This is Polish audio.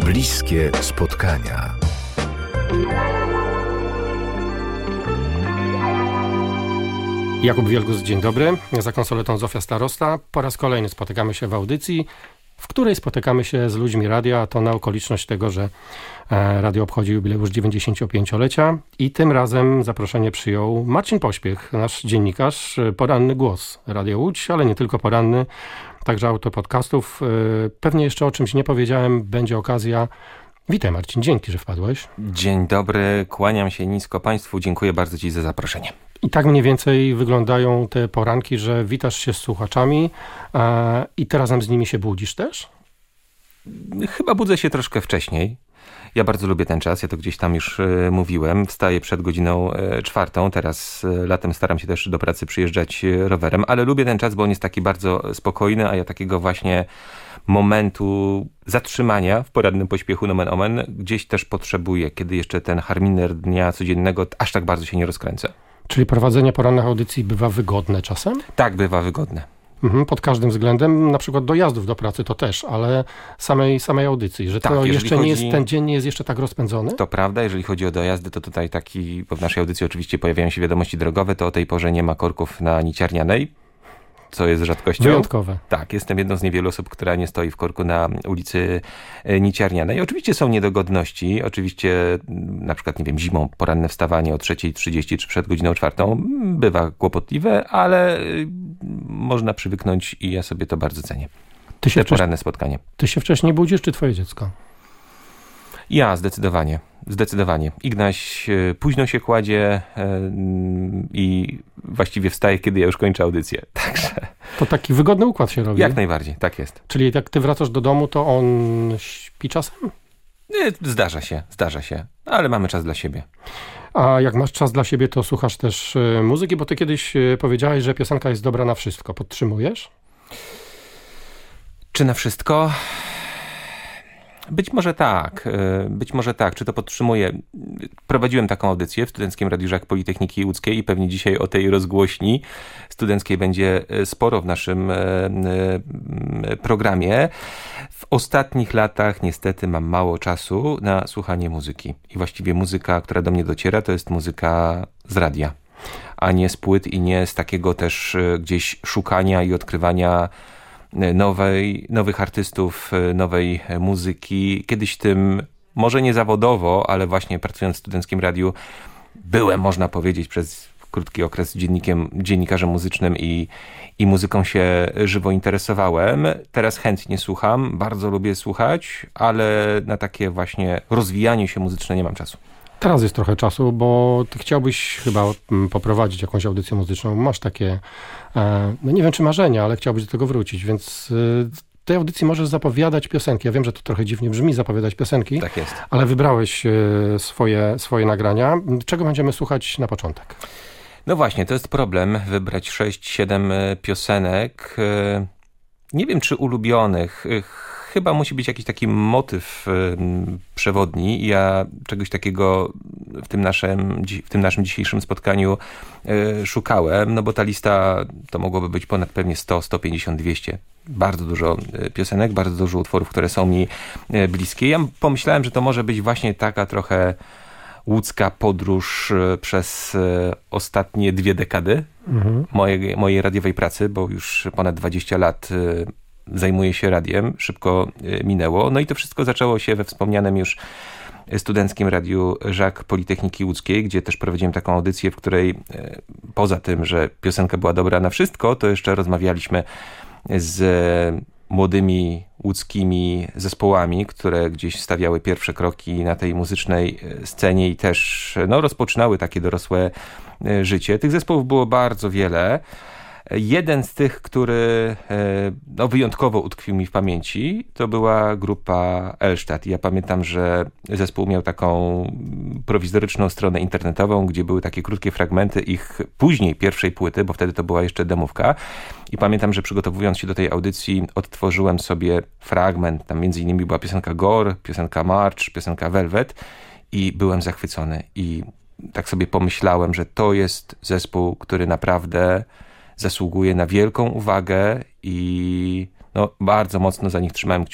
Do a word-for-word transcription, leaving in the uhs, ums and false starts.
Bliskie spotkania. Jakub Wielgus, dzień dobry. Za konsoletą Zofia Starosta. Po raz kolejny spotykamy się w audycji, w której spotykamy się z ludźmi radia, a to na okoliczność tego, że radio obchodzi jubileusz dziewięćdziesięciopięciolecia i tym razem zaproszenie przyjął Marcin Pośpiech, nasz dziennikarz, poranny głos Radia Łódź, ale nie tylko poranny, także autor podcastów. Pewnie jeszcze o czymś nie powiedziałem, będzie okazja. Witaj Marcin, dzięki, że wpadłeś. Dzień dobry, kłaniam się nisko Państwu, dziękuję bardzo Ci za zaproszenie. I tak mniej więcej wyglądają te poranki, że witasz się z słuchaczami e, i ty razem z nimi się budzisz też? Chyba budzę się troszkę wcześniej. Ja bardzo lubię ten czas, ja to gdzieś tam już e, mówiłem. Wstaję przed godziną e, czwartą, teraz e, latem staram się też do pracy przyjeżdżać e, rowerem, ale lubię ten czas, bo on jest taki bardzo spokojny, a ja takiego właśnie momentu zatrzymania w porannym pośpiechu nomen omen gdzieś też potrzebuję, kiedy jeszcze ten harminer dnia codziennego aż tak bardzo się nie rozkręca. Czyli prowadzenie porannych audycji bywa wygodne czasem? Tak, bywa wygodne. Mhm, pod każdym względem, na przykład dojazdów do pracy to też, ale samej, samej audycji, że tak, to jeszcze chodzi... nie jest, ten dzień nie jest jeszcze tak rozpędzony? To prawda, jeżeli chodzi o dojazdy, to tutaj taki, bo w naszej audycji oczywiście pojawiają się wiadomości drogowe, to o tej porze nie ma korków na Niciarnianej, co jest rzadkością. Wyjątkowe. Tak, jestem jedną z niewielu osób, która nie stoi w korku na ulicy Niciarnianej. Oczywiście są niedogodności, oczywiście na przykład, nie wiem, zimą poranne wstawanie o trzeciej trzydzieści czy przed godziną czwartą bywa kłopotliwe, ale można przywyknąć i ja sobie to bardzo cenię. Ty się Te poranne spotkanie. Ty się wcześniej budzisz, czy twoje dziecko? Ja, zdecydowanie. Zdecydowanie. Ignaś późno się kładzie i właściwie wstaje, kiedy ja już kończę audycję. Także... To taki wygodny układ się robi. Jak najbardziej, tak jest. Czyli jak ty wracasz do domu, to on śpi czasem? Nie, zdarza się, zdarza się, ale mamy czas dla siebie. A jak masz czas dla siebie, to słuchasz też muzyki, bo ty kiedyś powiedziałeś, że piosenka jest dobra na wszystko. Podtrzymujesz? Czy na wszystko? Być może tak, być może tak. Czy to podtrzymuję? Prowadziłem taką audycję w Studenckim Radiu Żak Politechniki Łódzkiej i pewnie dzisiaj o tej rozgłośni studenckiej będzie sporo w naszym programie. W ostatnich latach niestety mam mało czasu na słuchanie muzyki. I właściwie muzyka, która do mnie dociera, to jest muzyka z radia, a nie z płyt i nie z takiego też gdzieś szukania i odkrywania nowej, nowych artystów, nowej muzyki. Kiedyś tym, może nie zawodowo, ale właśnie pracując w Studenckim Radiu, byłem, można powiedzieć, przez krótki okres dziennikiem, dziennikarzem muzycznym i, i muzyką się żywo interesowałem. Teraz chętnie słucham, bardzo lubię słuchać, ale na takie właśnie rozwijanie się muzyczne nie mam czasu. Teraz jest trochę czasu, bo ty chciałbyś chyba poprowadzić jakąś audycję muzyczną. Masz takie, no nie wiem czy marzenia, ale chciałbyś do tego wrócić, więc w tej audycji możesz zapowiadać piosenki. Ja wiem, że to trochę dziwnie brzmi, zapowiadać piosenki, tak jest. Ale wybrałeś swoje, swoje nagrania. Czego będziemy słuchać na początek? No właśnie, to jest problem, wybrać sześć, siedem piosenek. Nie wiem, czy ulubionych. Chyba musi być jakiś taki motyw przewodni. Ja czegoś takiego w tym naszym, w tym naszym dzisiejszym spotkaniu szukałem, no bo ta lista to mogłoby być ponad pewnie sto, sto pięćdziesiąt, dwieście. Bardzo dużo piosenek, bardzo dużo utworów, które są mi bliskie. Ja pomyślałem, że to może być właśnie taka trochę łódzka podróż przez ostatnie dwie dekady mhm. mojej, mojej radiowej pracy, bo już ponad dwadzieścia lat zajmuję się radiem, szybko minęło. No i to wszystko zaczęło się we wspomnianym już Studenckim Radiu Żak Politechniki Łódzkiej, gdzie też prowadziłem taką audycję, w której poza tym, że piosenka była dobra na wszystko, to jeszcze rozmawialiśmy z młodymi łódzkimi zespołami, które gdzieś stawiały pierwsze kroki na tej muzycznej scenie i też no, rozpoczynały takie dorosłe życie. Tych zespołów było bardzo wiele. Jeden z tych, który no, wyjątkowo utkwił mi w pamięci, to była grupa Elstadt. I ja pamiętam, że zespół miał taką prowizoryczną stronę internetową, gdzie były takie krótkie fragmenty ich później pierwszej płyty, bo wtedy to była jeszcze demówka. I pamiętam, że przygotowując się do tej audycji, odtworzyłem sobie fragment. Tam między innymi była piosenka Gore, piosenka March, piosenka Velvet i byłem zachwycony. I tak sobie pomyślałem, że to jest zespół, który naprawdę zasługuje na wielką uwagę i no, bardzo mocno za nich trzymałem kciuki.